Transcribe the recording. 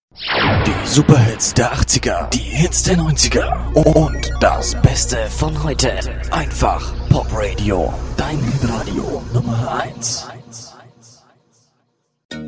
Die Superhits der 80er, die Hits der 90er und das Beste von heute. Einfach Pop Radio, dein Hitradio.